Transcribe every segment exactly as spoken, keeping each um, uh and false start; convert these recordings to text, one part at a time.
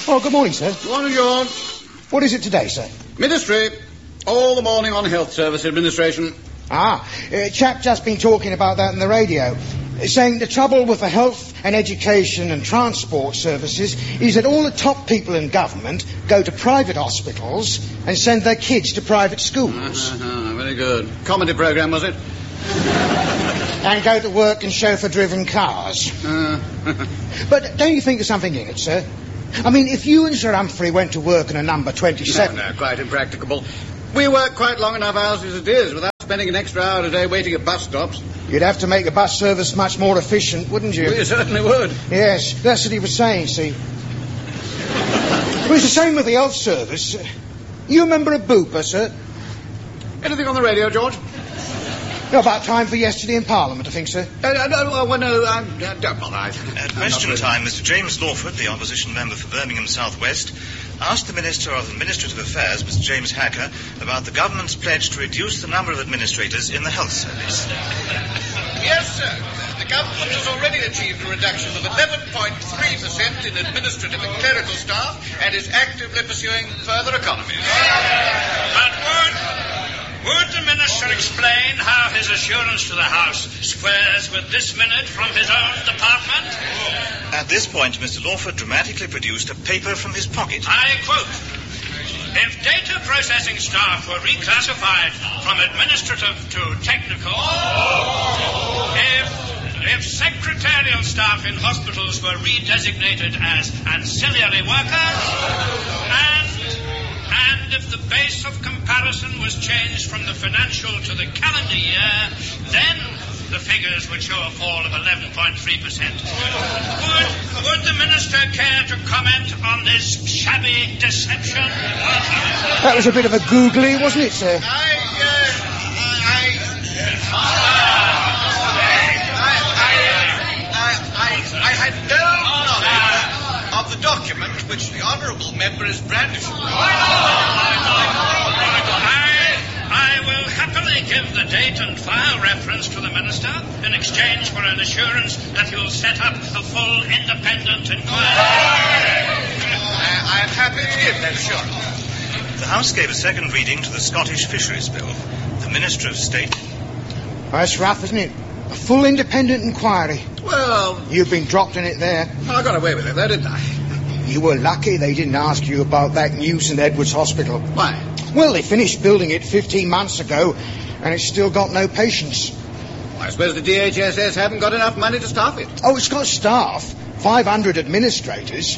Oh, good morning, sir. Good morning, John. What is it today, sir? Ministry. All the morning on Health Service Administration. Ah, a chap just been talking about that on the radio, saying the trouble with the health and education and transport services is that all the top people in government go to private hospitals and send their kids to private schools. Uh-huh, very good. Comedy programme, was it? And go to work in chauffeur-driven cars. Uh. But don't you think there's something in it, sir? I mean, if you and Sir Humphrey went to work in a number twenty-seven... No, no, quite impracticable. We work quite long enough hours as it is without spending an extra hour a day waiting at bus stops. You'd have to make the bus service much more efficient, wouldn't you? We certainly would. Yes, that's what he was saying, see. Well, it's the same with the health service. You remember a booper, sir? Anything on the radio, George? No, about time for yesterday in Parliament, I think, sir. Uh, no, no, well, no, uh, don't bother. I, At question time, Mister James Lawford, the opposition member for Birmingham South West, asked the Minister of Administrative Affairs, Mister James Hacker, about the government's pledge to reduce the number of administrators in the health service. Yes, sir. The government has already achieved a reduction of eleven point three percent in administrative and clerical staff and is actively pursuing further economies. But would, would the Minister explain how his assurance to the House squares with this minute from his own department? At this point, Mister Lawford dramatically produced a paper from his pocket. I quote, "If data processing staff were reclassified from administrative to technical, if if secretarial staff in hospitals were redesignated as ancillary workers, and and if the base of comparison was changed from the financial to the calendar year, then the figures would show a fall of eleven point three percent. Would, would the Minister care to comment on this shabby deception?" That was a bit of a googly, wasn't it, sir? I, uh, I, I, I, I had no knowledge of the document which the honourable member is brandishing. I will happily give the date and file reference to the Minister in exchange for an assurance that he'll set up a full independent inquiry. I am happy to give that assurance. The House gave a second reading to the Scottish Fisheries Bill. The Minister of State... That's rough, isn't it? A full independent inquiry. Well... You've been dropped in it there. Well, I got away with it, though, didn't I? You were lucky they didn't ask you about that new St Edward's Hospital. Why? Well, they finished building it fifteen months ago, and it's still got no patients. I suppose the D H S S haven't got enough money to staff it. Oh, it's got staff. five hundred administrators.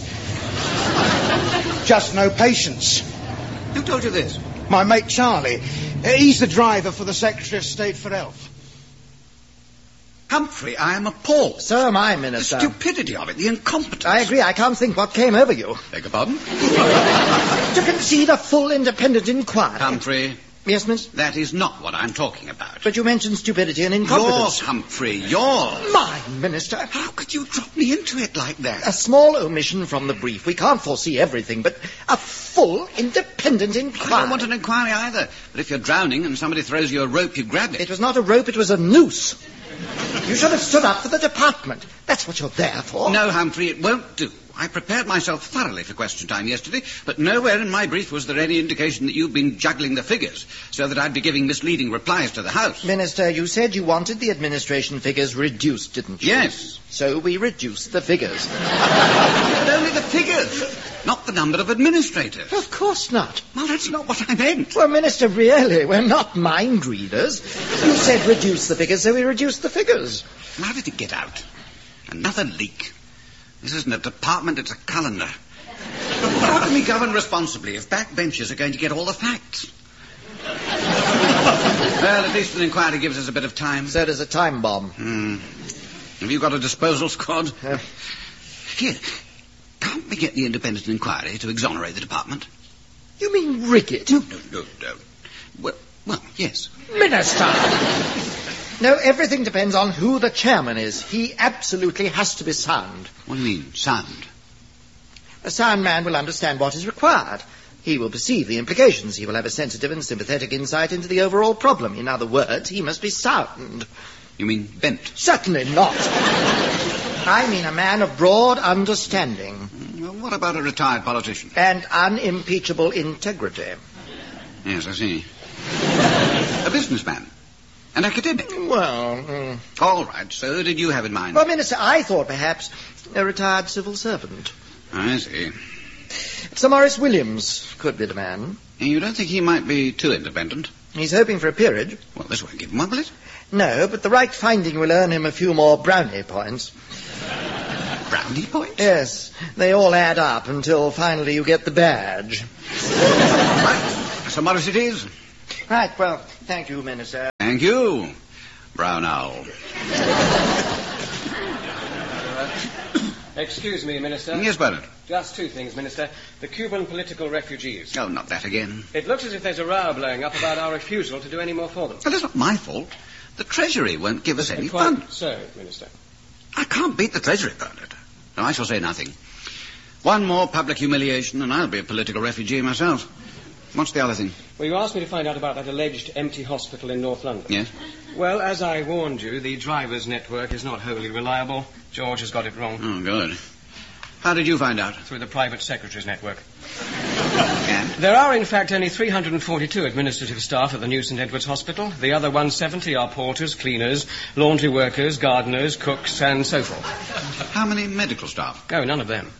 Just no patients. Who told you this? My mate Charlie. Uh, he's the driver for the Secretary of State for Health. Humphrey, I am appalled. So am I, The Minister. stupidity of it, the incompetence. I agree. I can't think what came over you. Beg your pardon? To concede a full independent inquiry. Humphrey, Yes, miss? that is not what I'm talking about. But you mentioned stupidity and incompetence. Yours, Humphrey, yours. Mine, Minister. How could you drop me into it like that? A small omission from the brief. We can't foresee everything, but a full independent inquiry. I don't want an inquiry either. But if you're drowning and somebody throws you a rope, you grab it. It was not a rope, it was a noose. You should have stood up for the department. That's what you're there for. No, Humphrey, it won't do. I prepared myself thoroughly for question time yesterday, but nowhere in my brief was there any indication that you've been juggling the figures so that I'd be giving misleading replies to the House. Minister, you said you wanted the administration figures reduced, didn't you? Yes. So we reduced the figures. But only the figures, not the number of administrators. Of course not. Well, that's not what I meant. Well, Minister, really, we're not mind readers. You said reduce the figures, so we reduced the figures. How did it get out? Another leak. This isn't a department, it's a calendar. How can we govern responsibly if backbenchers are going to get all the facts? Well, at least an inquiry gives us a bit of time. So does a time bomb. Hmm. Have you got a disposal squad? Uh, Here, can't we get the independent inquiry to exonerate the department? you mean rig it? No, no, no, no. Well, well, yes. Minister! No, everything depends on who the chairman is. He absolutely has to be sound. What do you mean, sound? A sound man will understand what is required. He will perceive the implications. He will have a sensitive and sympathetic insight into the overall problem. In other words, he must be sound. You mean bent? Certainly not. I mean a man of broad understanding. Well, what What about a retired politician? And unimpeachable integrity. Yes, I see. A businessman. An academic. Well... Mm. All right, so did you have in mind? Well, Minister, I thought perhaps a retired civil servant. I see. Sir Maurice Williams could be the man. You don't think he might be too independent? He's hoping for a peerage. Well, this won't give him one, will it? No, but the right finding will earn him a few more brownie points. Brownie points? Yes, they all add up until finally you get the badge. Right, Sir Maurice it is. Right, well, thank you, Minister. Thank you, Brown Owl. Excuse me, Minister. Yes, Bernard. Just two things, Minister. The Cuban political refugees. Oh, not that again. It looks as if there's a row blowing up about our refusal to do any more for them. Well, that's not my fault. The Treasury won't give us any Quite funds. so, Minister. I can't beat the Treasury, Bernard. No, I shall say nothing. One more public humiliation and I'll be a political refugee myself. What's the other thing? Well, you asked me to find out about that alleged empty hospital in North London. Yes? Well, as I warned you, the driver's network is not wholly reliable. George has got it wrong. Oh, good. How did you find out? Through the private secretary's network. And? There are, in fact, only three hundred forty-two administrative staff at the New Saint Edward's Hospital. The other one hundred seventy are porters, cleaners, laundry workers, gardeners, cooks, and so forth. How many medical staff? Oh, none of them.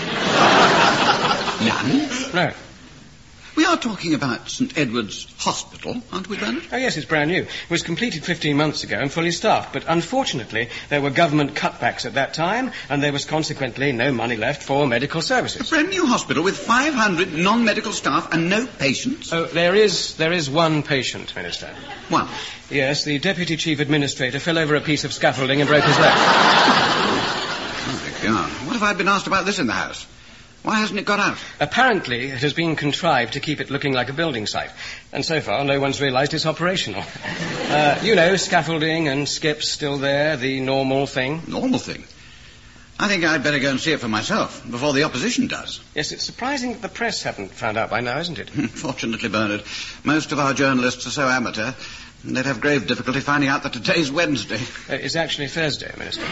None? No. We are talking about Saint Edward's Hospital, aren't we, Bernard? Oh, yes, it's brand new. It was completed fifteen months ago and fully staffed, but unfortunately there were government cutbacks at that time, and there was consequently no money left for medical A services. brand new hospital with five hundred non-medical staff and no patients? Oh, there is, there is one patient, Minister. One? Yes, the Deputy Chief Administrator fell over a piece of scaffolding and broke his leg. Oh, my God. What have I been asked about this in the house? Why hasn't it got out? Apparently, it has been contrived to keep it looking like a building site. And so far, no one's realized it's operational. Uh, you know, scaffolding and skips still there, the normal thing. Normal thing? I think I'd better go and see it for myself, before the opposition does. Yes, it's surprising that the press haven't found out by now, isn't it? Fortunately, Bernard, most of our journalists are so amateur, they'd have grave difficulty finding out that today's Wednesday. Uh, it's actually Thursday, Minister.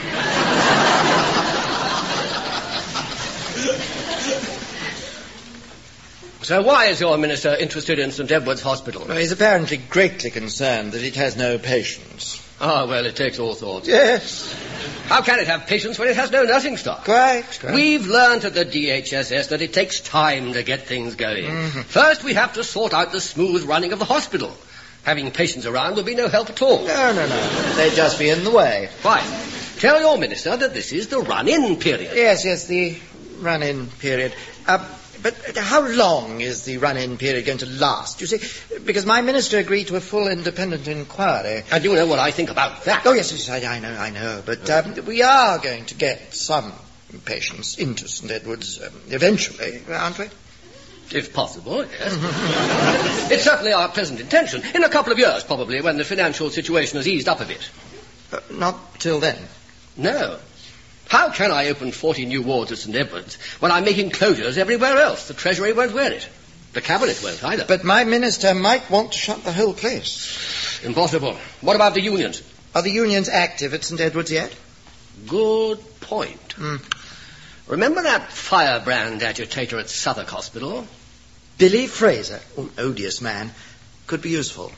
So why is your minister interested in Saint Edward's Hospital? Well, he's apparently greatly concerned that it has no patients. Ah, well, it takes all sorts. Yes. How can it have patients when it has no nursing staff? Quite, quite. We've learned at the D H S S that it takes time to get things going. Mm-hmm. First, we have to sort out the smooth running of the hospital. Having patients around would be no help at all. No, no, no. They'd just be in the way. Fine. Tell your minister that this is the run-in period. Yes, yes, the run-in period. Uh, but how long is the run-in period going to last? You see, because my minister agreed to a full independent inquiry. And you know what I think about that. Oh, yes, yes, I, I know, I know. But um, we are going to get some patients into Saint Edward's um, eventually, aren't we? If possible, yes. It's certainly our present intention. In a couple of years, probably, when the financial situation has eased up a bit. Uh, not till then. No. How can I open forty new wards at Saint Edward's when I'm making closures everywhere else? The Treasury won't wear it. The Cabinet won't either. But my minister might want to shut the whole place. Impossible. What about the unions? Are the unions active at Saint Edward's yet? Good point. Mm. Remember that firebrand agitator at Southwark Hospital? Billy Fraser, an odious man, could be useful.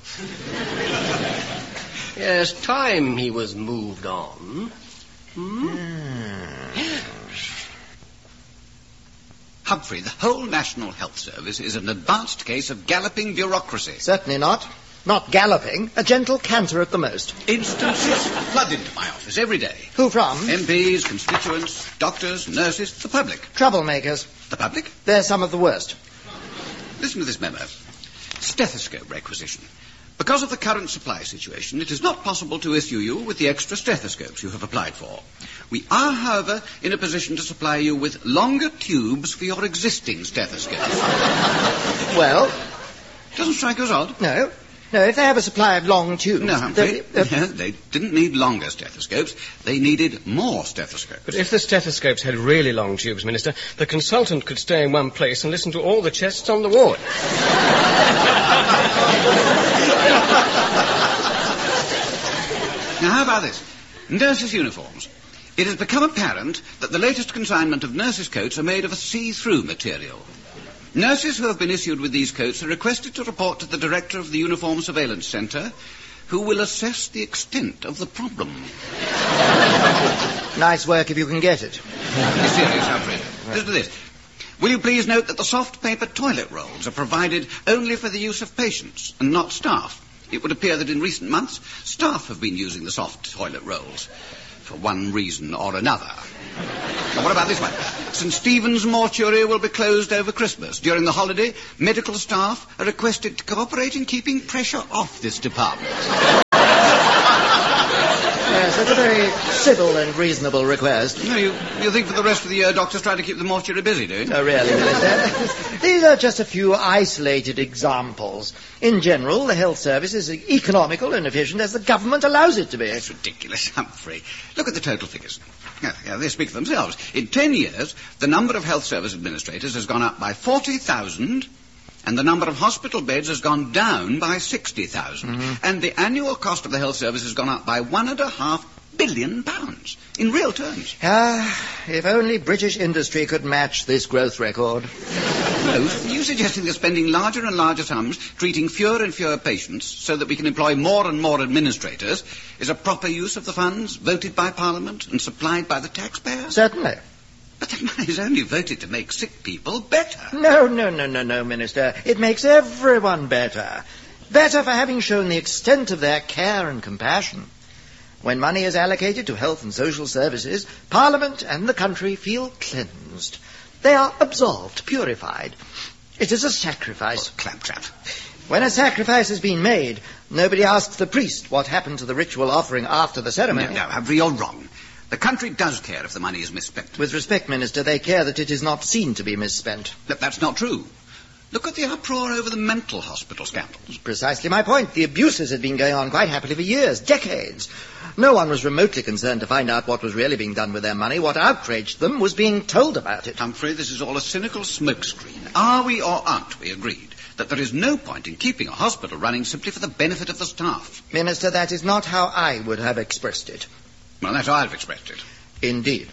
Yes, time he was moved on. Hmm? Mm. Humphrey, the whole National Health Service is an advanced case of galloping bureaucracy. Certainly not. Not galloping. A gentle canter at the most. Instances flood into my office every day. Who from? M Ps, constituents, doctors, nurses, the public. Troublemakers. The public? They're some of the worst. Listen to this memo. Stethoscope requisition. Because of the current supply situation, it is not possible to issue you with the extra stethoscopes you have applied for. We are, however, in a position to supply you with longer tubes for your existing stethoscopes. Well? Doesn't strike you as odd? No. No, if they have a supply of long tubes... No, Humphrey. They, uh, no, they didn't need longer stethoscopes. They needed more stethoscopes. But if the stethoscopes had really long tubes, Minister, the consultant could stay in one place and listen to all the chests on the ward. Now, how about this? Nurses' uniforms. It has become apparent that the latest consignment of nurses' coats are made of a see-through material. Nurses who have been issued with these coats are requested to report to the director of the Uniform Surveillance Centre, who will assess the extent of the problem. Nice work if you can get it. Be serious, Humphrey. Listen to this. Will you please note that the soft paper toilet rolls are provided only for the use of patients and not staff? It would appear that in recent months, staff have been using the soft toilet rolls for one reason or another. Now, what about this one? Saint Stephen's Mortuary will be closed over Christmas. During the holiday, medical staff are requested to cooperate in keeping pressure off this department. Yes, that's a very civil and reasonable request. No, you, you think for the rest of the year doctors try to keep the mortuary busy, do you? No, really, Minister. These are just a few isolated examples. In general, the health service is economical and efficient as the government allows it to be. That's ridiculous, Humphrey. Look at the total figures. Yeah, yeah, they speak for themselves. In ten years, the number of health service administrators has gone up by forty thousand... and the number of hospital beds has gone down by sixty thousand. Mm-hmm. And the annual cost of the health service has gone up by one and a half billion pounds, in real terms. Ah, if only British industry could match this growth record. Growth? Are you suggesting that spending larger and larger sums, treating fewer and fewer patients, so that we can employ more and more administrators, is a proper use of the funds voted by Parliament and supplied by the taxpayer? Certainly. But the money is only voted to make sick people better. No, no, no, no, no, Minister. It makes everyone better. Better for having shown the extent of their care and compassion. When money is allocated to health and social services, Parliament and the country feel cleansed. They are absolved, purified. It is a sacrifice. Oh, claptrap. When a sacrifice has been made, nobody asks the priest what happened to the ritual offering after the ceremony. No, no, Humphrey, you're wrong. The country does care if the money is misspent. With respect, Minister, they care that it is not seen to be misspent. But that's not true. Look at the uproar over the mental hospital scandals. Precisely my point. The abuses had been going on quite happily for years, decades. No one was remotely concerned to find out what was really being done with their money. What outraged them was being told about it. Humphrey, this is all a cynical smokescreen. Are we or aren't we agreed that there is no point in keeping a hospital running simply for the benefit of the staff? Minister, that is not how I would have expressed it. Well, that's how I've expressed it. Indeed.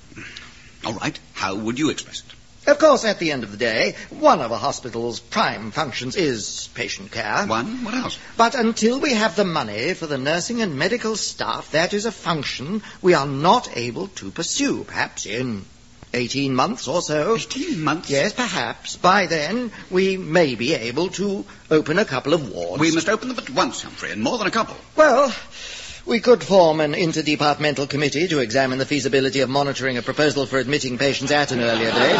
All right. How would you express it? Of course, at the end of the day, one of a hospital's prime functions is patient care. One? What else? But until we have the money for the nursing and medical staff, that is a function we are not able to pursue. Perhaps in eighteen months or so. Eighteen months? Yes, perhaps. By then, we may be able to open a couple of wards. We must open them at once, Humphrey, and more than a couple. Well, we could form an interdepartmental committee to examine the feasibility of monitoring a proposal for admitting patients at an earlier date.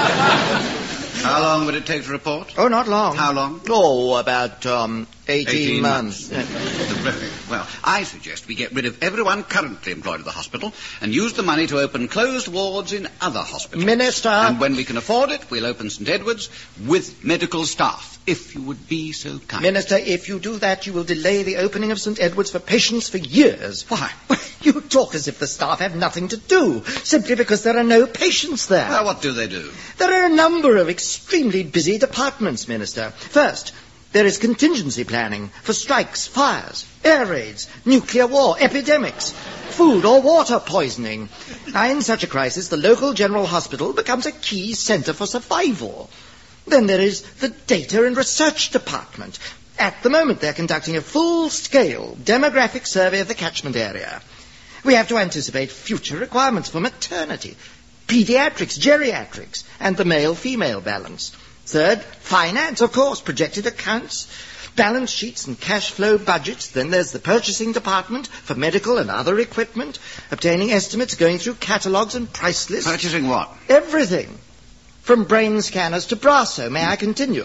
How long would it take to report? Oh, not long. How long? Oh, about, um, eighteen, eighteen months. months. Terrific. Well, I suggest we get rid of everyone currently employed at the hospital and use the money to open closed wards in other hospitals. Minister! And when we can afford it, we'll open St Edward's with medical staff, if you would be so kind. Minister, if you do that, you will delay the opening of St Edward's for patients for years. Why? You talk as if the staff have nothing to do, simply because there are no patients there. Well, what do they do? There are a number of extremely busy departments, Minister. First, there is contingency planning for strikes, fires, air raids, nuclear war, epidemics, food or water poisoning. Now, in such a crisis, the local general hospital becomes a key centre for survival. Then there is the data and research department. At the moment, they're conducting a full-scale demographic survey of the catchment area. We have to anticipate future requirements for maternity, pediatrics, geriatrics, and the male-female balance. Third, finance, of course, projected accounts, balance sheets and cash flow budgets. Then there's the purchasing department for medical and other equipment, obtaining estimates, going through catalogues and price lists. Purchasing what? Everything. From brain scanners to Brasso. May I continue?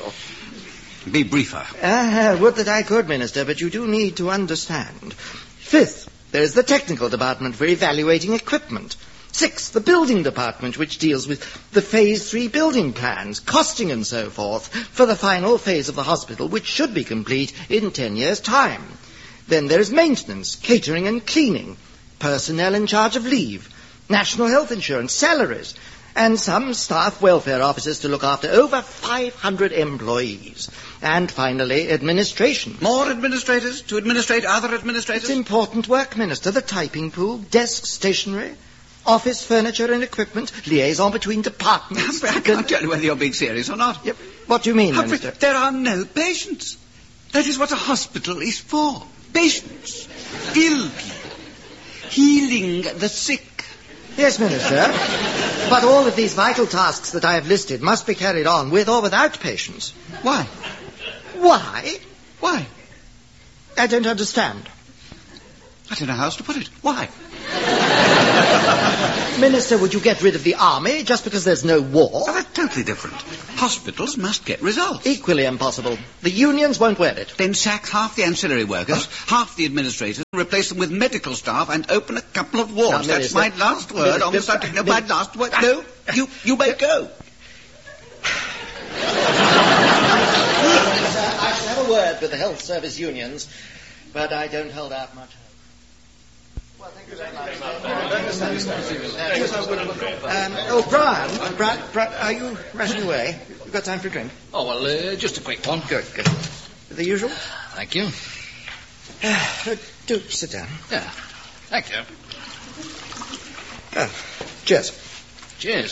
Be briefer. Ah, would that I could, Minister, but you do need to understand. Fifth, there's the technical department for evaluating equipment. Sixth, the building department, which deals with the phase three building plans, costing and so forth, for the final phase of the hospital, which should be complete in ten years' time. Then there's maintenance, catering and cleaning, personnel in charge of leave, national health insurance, salaries, and some staff welfare officers to look after over five hundred employees. And finally, administration. More administrators to administrate other administrators? It's important work, Minister. The typing pool, desk stationery, office furniture and equipment, liaison between departments. Humphrey, I can't tell you whether you're being serious or not. Yep. What do you mean, Humphrey, Minister? there are no patients. That is what a hospital is for. Patients. Ill people. Healing the sick. Yes, Minister. But all of these vital tasks that I have listed must be carried on with or without patients. Why? Why? Why? I don't understand. I don't know how else to put it. Why? Minister, would you get rid of the army just because there's no war? Oh, that's totally different. Hospitals must get results. Equally impossible. The unions won't wear it. Then sack half the ancillary workers, half the administrators, replace them with medical staff, and open a couple of wards. Now, That's Minister, my last word Minister, on the subject. No, Minister, my last word. No, you, you may go. I shall have a word with the health service unions, but I don't hold out much hope. Well, thank you very much. Um, oh, Brian, Brian, Brian, are you rushing away? You've got time for a drink? Oh, well, uh, just a quick one. Good, good. The usual? Thank you. Uh, do sit down. Yeah. Thank you. Oh, cheers. Cheers.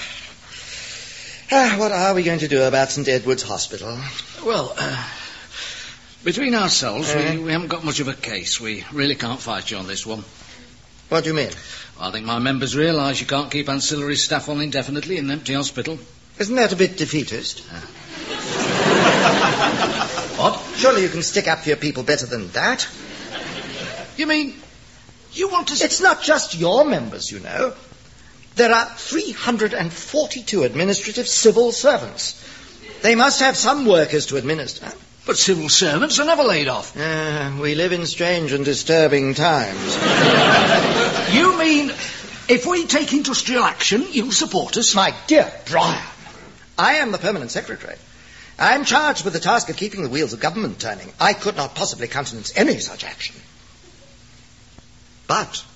Uh, what are we going to do about St Edward's Hospital? Well, uh, between ourselves, Uh, we, we haven't got much of a case. We really can't fight you on this one. What do you mean? I think my members realise you can't keep ancillary staff on indefinitely in an empty hospital. Isn't that a bit defeatist? Uh. What? Surely you can stick up for your people better than that. You mean you want to... It's not just your members, you know. There are three hundred forty-two administrative civil servants. They must have some workers to administer. But civil servants are never laid off. Uh, we live in strange and disturbing times. You mean if we take industrial action, you'll support us? My dear Brian, I am the permanent secretary. I'm charged with the task of keeping the wheels of government turning. I could not possibly countenance any such action. But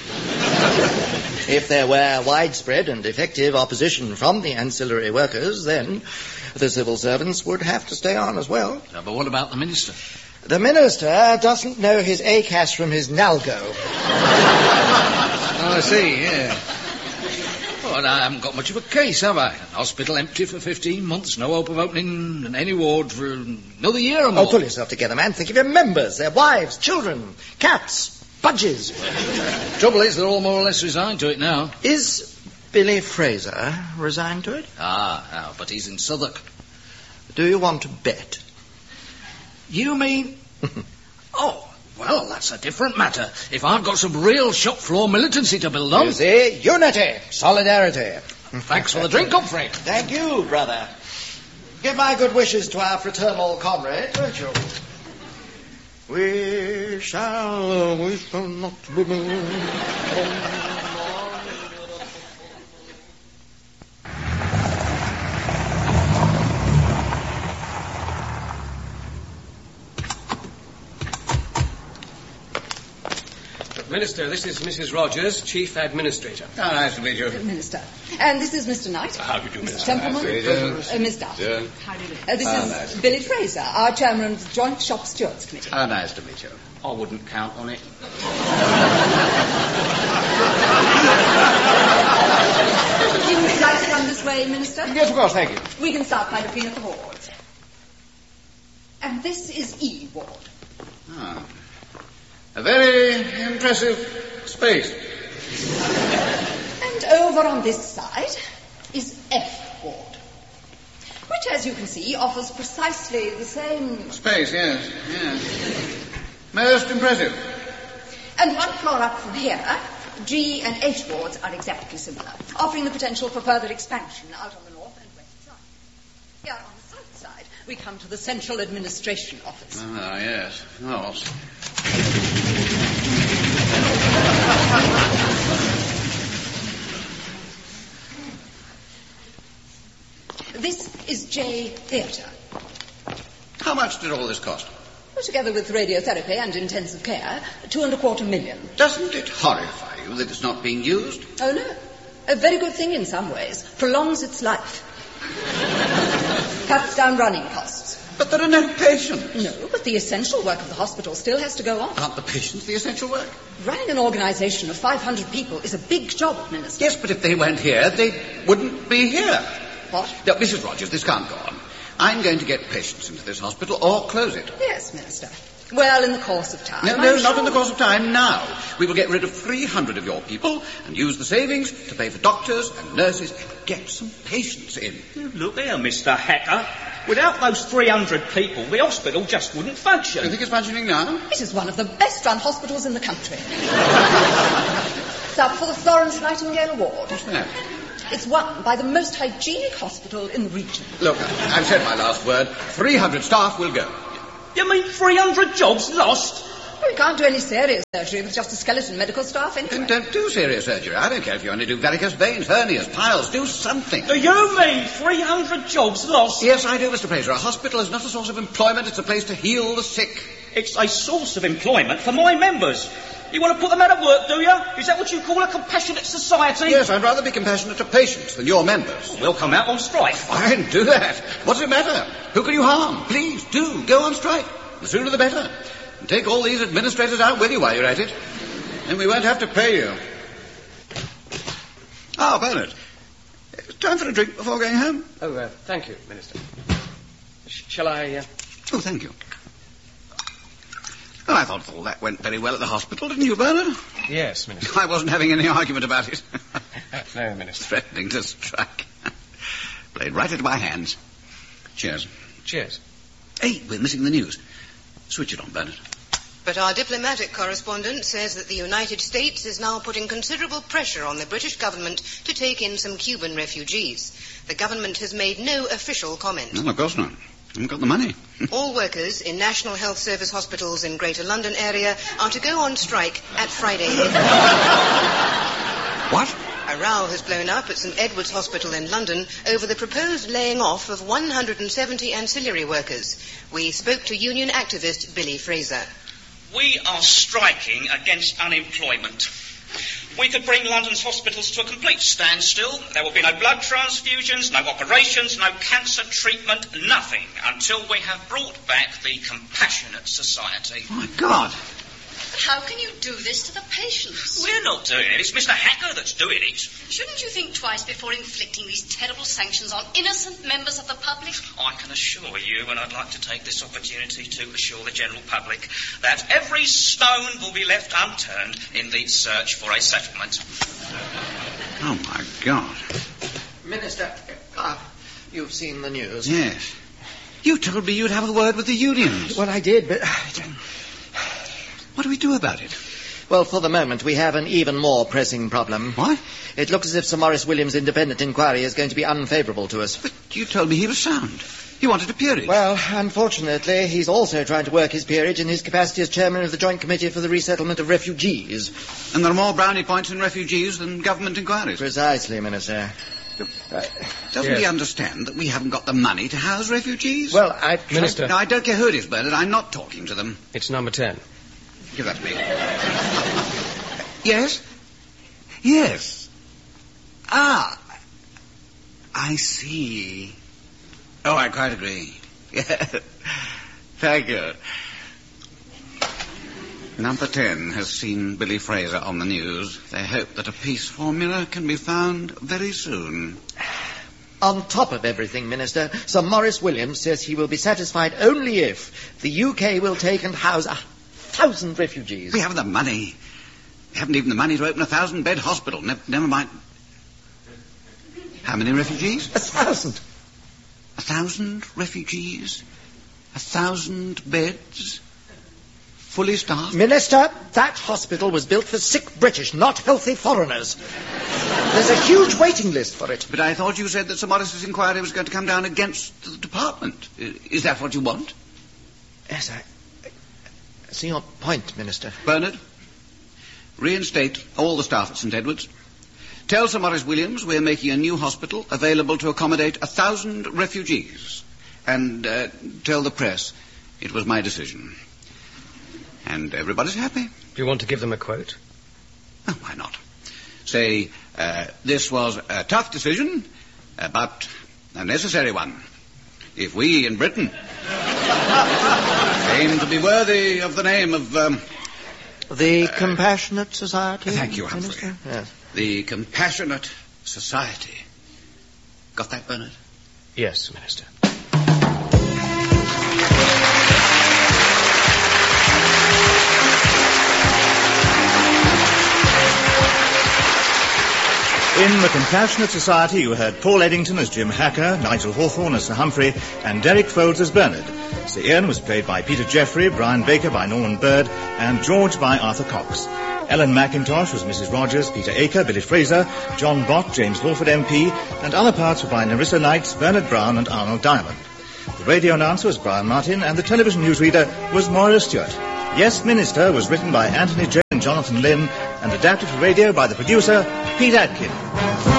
if there were widespread and effective opposition from the ancillary workers, then the civil servants would have to stay on as well. No, but what about the minister? The minister doesn't know his A C A S from his Nalgo. Oh, I see, yeah. Well, I haven't got much of a case, have I? Hospital empty for fifteen months, no hope of opening any ward for another year or more. Oh, pull yourself together, man. Think of your members, their wives, children, cats, budgies. Trouble is, they're all more or less resigned to it now. Is Billy Fraser resigned to it? Ah, ah, but he's in Southwark. Do you want to bet? You mean... Oh, well, that's a different matter. If I've got some real shop floor militancy to build on... You see, unity, solidarity. Thanks for the drink, Humphrey. Thank you, brother. Give my good wishes to our fraternal comrade, won't you? We shall, we shall not... Minister, this is Missus Rogers, Chief Administrator. Oh, nice to meet you. Minister. And this is Mister Knight. How do you do, Minister? Templeman. How do you do? Uh, Miss Duff. Yeah. How do you do? Uh, this Ah, is nice. Billy Fraser, our chairman of the Joint Shop Stewards Committee. How nice to meet you. I wouldn't count on it. You would like to come this way, Minister? Yes, of course, thank you. We can start by looking at the wards. And this is E ward. Ah. A very impressive space. And over on this side is F ward, which, as you can see, offers precisely the same... Space, yes, yes. Most impressive. And one floor up from here, G and H wards are exactly similar, offering the potential for further expansion out on the north and west side. Here on the south side, we come to the Central Administration Office. Ah, yes, of course. This is J Theatre. How much did all this cost? Well, together with radiotherapy and intensive care, two and a quarter million. Doesn't it horrify you that it's not being used? Oh, no. A very good thing in some ways. Prolongs its life. Cuts down running costs. But there are no patients. No, but the essential work of the hospital still has to go on. Aren't the patients the essential work? Running an organisation of five hundred people is a big job, Minister. Yes, but if they weren't here, they wouldn't be here. What? Now, Missus Rogers, this can't go on. I'm going to get patients into this hospital or close it. Yes, Minister. Well, in the course of time. No, I'm no, sure... not in the course of time, now. We will get rid of three hundred of your people and use the savings to pay for doctors and nurses and get some patients in. Look here, Mister Hacker. Without those three hundred people, the hospital just wouldn't function. Do you think it's functioning now? It is one of the best-run hospitals in the country. It's up for the Florence Nightingale Award. What's that? It's won by the most hygienic hospital in the region. Look, I've said my last word. three hundred staff will go. You mean three hundred jobs lost? We can't do any serious surgery with just a skeleton medical staff anyway. Then don't do serious surgery. I don't care if you only do varicose veins, hernias, piles. Do something. Do you mean three hundred jobs lost? Yes, I do, Mister Fraser. A hospital is not a source of employment. It's a place to heal the sick. It's a source of employment for my members. You want to put them out of work, do you? Is that what you call a compassionate society? Yes, I'd rather be compassionate to patients than your members. We'll come out on strike. Fine, do that. What's the matter? Who can you harm? Please, do. Go on strike. The sooner the better. And take all these administrators out with you while you're at it. And we won't have to pay you. Ah, Bernard. It's time for a drink before going home. Oh, uh, thank you, Minister. Sh- shall I... Uh... Oh, thank you. Well, I thought all that went very well at the hospital, didn't you, Bernard? Yes, Minister. I wasn't having any argument about it. No, Minister. Threatening to strike. Played right into my hands. Cheers. Cheers. Hey, we're missing the news. Switch it on, Bernard. But our diplomatic correspondent says that the United States is now putting considerable pressure on the British government to take in some Cuban refugees. The government has made no official comment. No, of course not. I haven't got the money. All workers in National Health Service hospitals in Greater London area are to go on strike at Friday midnight. What? A row has blown up at St Edward's Hospital in London over the proposed laying off of one hundred seventy ancillary workers. We spoke to union activist Billy Fraser. We are striking against unemployment. We could bring London's hospitals to a complete standstill. There will be no blood transfusions, no operations, no cancer treatment, nothing, until we have brought back the compassionate society. Oh, my God. How can you do this to the patients? We're not doing it. It's Mister Hacker that's doing it. Shouldn't you think twice before inflicting these terrible sanctions on innocent members of the public? I can assure you, and I'd like to take this opportunity to assure the general public, that every stone will be left unturned in the search for a settlement. Oh, my God. Minister, uh, you've seen the news. Yes. You told me you'd have a word with the unions. Well, I did, but... What do we do about it? Well, for the moment, we have an even more pressing problem. What? It looks as if Sir Maurice Williams' independent inquiry is going to be unfavourable to us. But you told me he was sound. He wanted a peerage. Well, unfortunately, he's also trying to work his peerage in his capacity as chairman of the Joint Committee for the Resettlement of Refugees. And there are more brownie points in refugees than government inquiries. Precisely, Minister. Uh, Doesn't yes. he understand that we haven't got the money to house refugees? Well, I... Minister. No, I don't care who it is, Bernard. I'm not talking to them. It's number ten. Give that to me. Yes? Yes. Ah. I see. Oh, I quite agree. Very good. Number ten has seen Billy Fraser on the news. They hope that a peace formula can be found very soon. On top of everything, Minister, Sir Maurice Williams says he will be satisfied only if the U K will take and house a thousand refugees. We haven't the money. We haven't even the money to open a thousand-bed hospital. Ne- never mind. How many refugees? A thousand. A thousand refugees? A thousand beds? Fully staffed? Minister, that hospital was built for sick British, not healthy foreigners. There's a huge waiting list for it. But I thought you said that Sir Maurice's inquiry was going to come down against the department. Is that what you want? Yes, I... I see your point, Minister. Bernard, reinstate all the staff at St Edward's. Tell Sir Maurice Williams we're making a new hospital available to accommodate a thousand refugees. And uh, tell the press it was my decision. And everybody's happy. Do you want to give them a quote? Oh, why not? Say, uh, this was a tough decision, uh, but a necessary one. If we in Britain... Aim to be worthy of the name of... Um, the uh, Compassionate Society? Thank you, Humphrey. Minister? Yes. The Compassionate Society. Got that, Bernard? Yes, Minister. In The Compassionate Society, you heard Paul Eddington as Jim Hacker, Nigel Hawthorne as Sir Humphrey, and Derek Folds as Bernard. Sir Ian was played by Peter Jeffrey, Brian Baker by Norman Bird, and George by Arthur Cox. Ellen McIntosh was Missus Rogers, Peter Aker, Billy Fraser, John Bott, James Lawford M P, and other parts were by Nerissa Knights, Bernard Brown, and Arnold Diamond. The radio announcer was Brian Martin, and the television newsreader was Moira Stewart. Yes, Minister was written by Anthony J. and Jonathan Lynn, and adapted for radio by the producer, Pete Atkin.